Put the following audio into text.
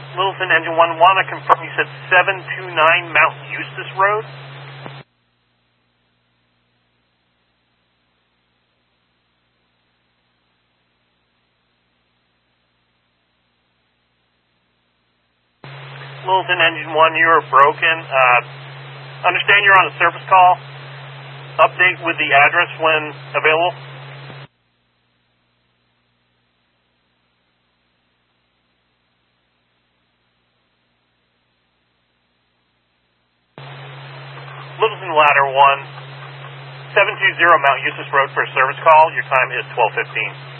Littleton Engine 1, want to confirm you said 729 Mount Eustis Road? Littleton Engine 1, you are broken. Understand you're on a service call. Update with the address when available. Littleton Ladder 1, 720 Mount Eustis Road for a service call. Your time is 12:15.